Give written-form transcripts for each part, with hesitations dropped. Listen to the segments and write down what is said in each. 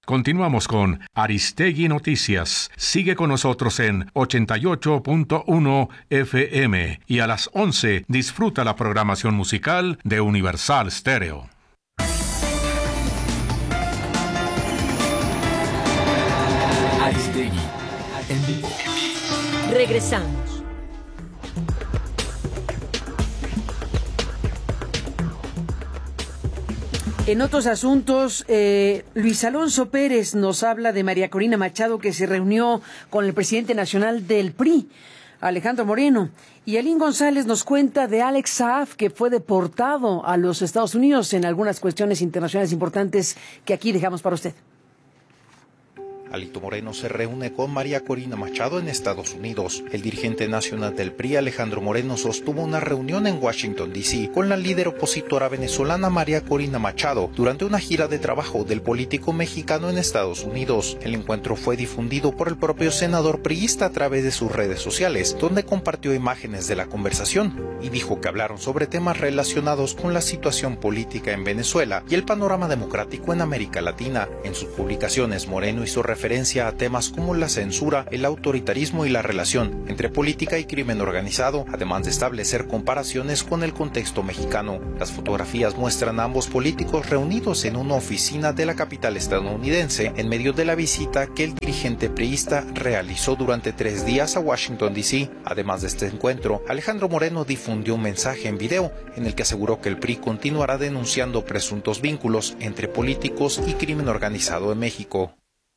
Continuamos con Aristegui Noticias. Sigue con nosotros en 88.1 FM y a las 11 disfruta la programación musical de Universal Stereo. Aristegui en vivo. Regresamos. En otros asuntos, Luis Alonso Pérez nos habla de María Corina Machado, que se reunió con el presidente nacional del PRI, Alejandro Moreno. Y Elín González nos cuenta de Alex Saab, que fue deportado a los Estados Unidos en algunas cuestiones internacionales importantes que aquí dejamos para usted. Alito Moreno se reúne con María Corina Machado en Estados Unidos. El dirigente nacional del PRI, Alejandro Moreno, sostuvo una reunión en Washington, D.C. con la líder opositora venezolana María Corina Machado durante una gira de trabajo del político mexicano en Estados Unidos. El encuentro fue difundido por el propio senador priista a través de sus redes sociales, donde compartió imágenes de la conversación y dijo que hablaron sobre temas relacionados con la situación política en Venezuela y el panorama democrático en América Latina. En sus publicaciones, Moreno hizo referencia a temas como la censura, el autoritarismo y la relación entre política y crimen organizado, además de establecer comparaciones con el contexto mexicano. Las fotografías muestran a ambos políticos reunidos en una oficina de la capital estadounidense en medio de la visita que el dirigente priista realizó durante 3 días a Washington, D.C. Además de este encuentro, Alejandro Moreno difundió un mensaje en video en el que aseguró que el PRI continuará denunciando presuntos vínculos entre políticos y crimen organizado en México.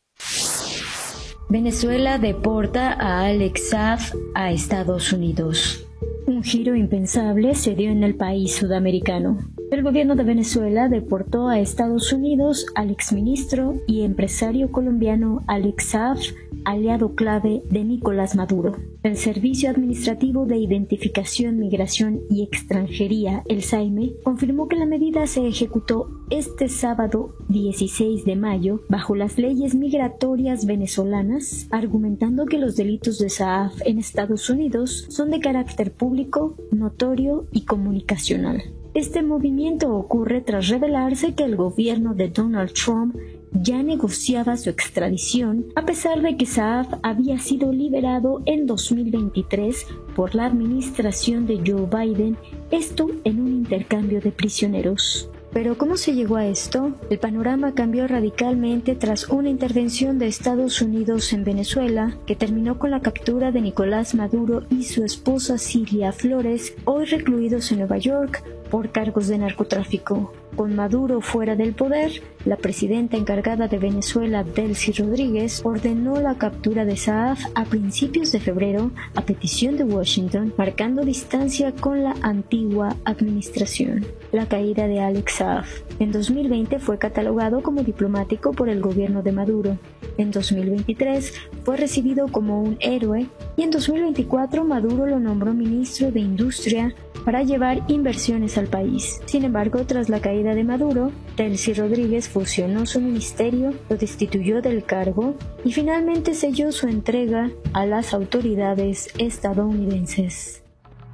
Venezuela deporta a Alex Saab a Estados Unidos. Un giro impensable se dio en el país sudamericano. El gobierno de Venezuela deportó a Estados Unidos al exministro y empresario colombiano Alex Saab, aliado clave de Nicolás Maduro. El Servicio Administrativo de Identificación, Migración y Extranjería, el SAIME, confirmó que la medida se ejecutó este sábado 16 de mayo bajo las leyes migratorias venezolanas, argumentando que los delitos de Saab en Estados Unidos son de carácter público, notorio y comunicacional. Este movimiento ocurre tras revelarse que el gobierno de Donald Trump ya negociaba su extradición, a pesar de que Saab había sido liberado en 2023 por la administración de Joe Biden, esto en un intercambio de prisioneros. Pero ¿cómo se llegó a esto? El panorama cambió radicalmente tras una intervención de Estados Unidos en Venezuela, que terminó con la captura de Nicolás Maduro y su esposa Cilia Flores, hoy recluidos en Nueva York por cargos de narcotráfico. Con Maduro fuera del poder, la presidenta encargada de Venezuela, Delcy Rodríguez, ordenó la captura de Saab a principios de febrero a petición de Washington, marcando distancia con la antigua administración. La caída de Alex Saab. En 2020 fue catalogado como diplomático por el gobierno de Maduro. En 2023 fue recibido como un héroe y en 2024 Maduro lo nombró ministro de Industria para llevar inversiones al país. Sin embargo, tras la caída de Maduro, Delcy Rodríguez fusionó su ministerio, lo destituyó del cargo y finalmente selló su entrega a las autoridades estadounidenses.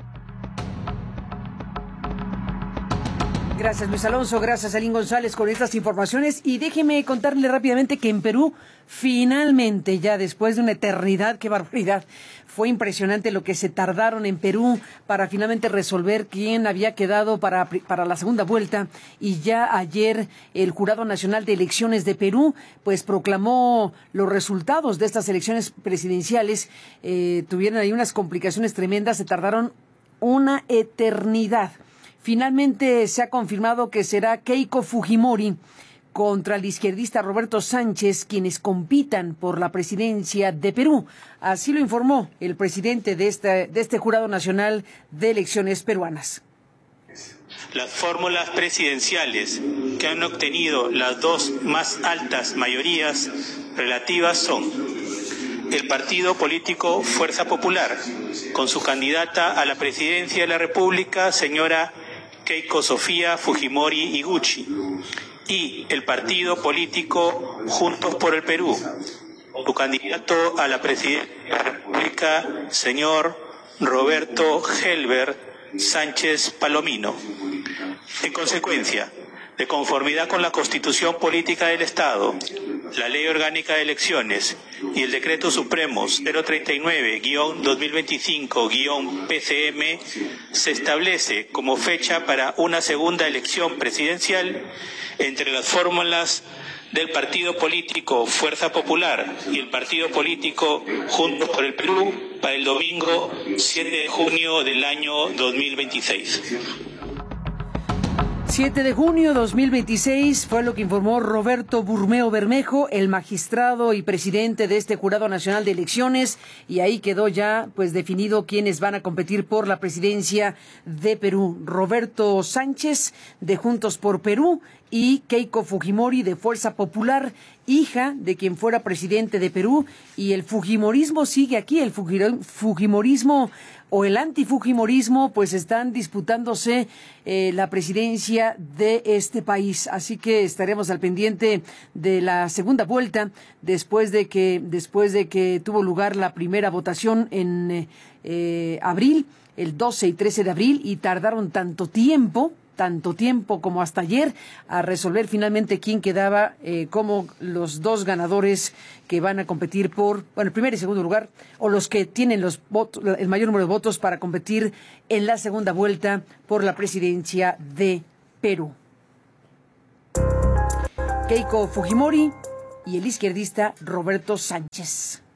Gracias, Luis Alonso. Gracias, Elín González, con estas informaciones. Y déjeme contarle rápidamente que en Perú, finalmente, ya después de una eternidad, qué barbaridad, fue impresionante lo que se tardaron en Perú para finalmente resolver quién había quedado para la segunda vuelta. Y ya ayer el Jurado Nacional de Elecciones de Perú, pues proclamó los resultados de estas elecciones presidenciales. Tuvieron ahí unas complicaciones tremendas, se tardaron una eternidad. Finalmente se ha confirmado que será Keiko Fujimori contra el izquierdista Roberto Sánchez quienes compitan por la presidencia de Perú. Así lo informó el presidente de este Jurado Nacional de Elecciones Peruanas. Las fórmulas presidenciales que han obtenido las dos más altas mayorías relativas son el partido político Fuerza Popular, con su candidata a la presidencia de la República, señora Keiko Sofía Fujimori Iguchi, y el partido político Juntos por el Perú, su candidato a la presidencia de la República, señor Roberto Helber Sánchez Palomino. En consecuencia, De conformidad con la Constitución Política del Estado, la Ley Orgánica de Elecciones y el Decreto Supremo 039-2025-PCM, se establece como fecha para una segunda elección presidencial entre las fórmulas del partido político Fuerza Popular y el partido político Juntos por el Perú para el domingo 7 de junio del año 2026. 7 de junio 2026 fue lo que informó Roberto Burmeo Bermejo, el magistrado y presidente de este Jurado Nacional de Elecciones, y ahí quedó ya pues definido quiénes van a competir por la presidencia de Perú. Roberto Sánchez de Juntos por Perú y Keiko Fujimori de Fuerza Popular, hija de quien fuera presidente de Perú, y el fujimorismo sigue aquí, el fujimorismo o el antifujimorismo pues están disputándose la presidencia de este país, así que estaremos al pendiente de la segunda vuelta después de que tuvo lugar la primera votación en abril, el 12 y 13 de abril, y tardaron tanto tiempo como hasta ayer a resolver finalmente quién quedaba como los dos ganadores que van a competir por, el primer y segundo lugar, o los que tienen los votos, el mayor número de votos para competir en la segunda vuelta por la presidencia de Perú. Keiko Fujimori y el izquierdista Roberto Sánchez.